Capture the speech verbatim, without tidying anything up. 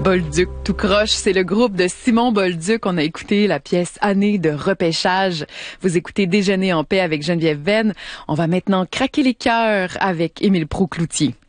Bolduc tout croche, c'est le groupe de Simon Bolduc. On a écouté la pièce Année de repêchage. Vous écoutez Déjeuner en paix avec Geneviève Venn. On va maintenant craquer les cœurs avec Émile Proulx-Cloutier.